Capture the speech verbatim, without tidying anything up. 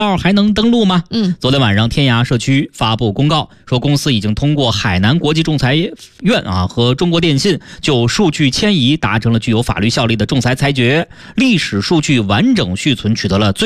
号还能登录吗？ 嗯， 昨天晚上天涯社区发布公告说，公司已经通过海南国际仲裁院啊和中国电信就数据迁移达成了具有法律效力的仲裁裁决，历史数据完整续存取得了最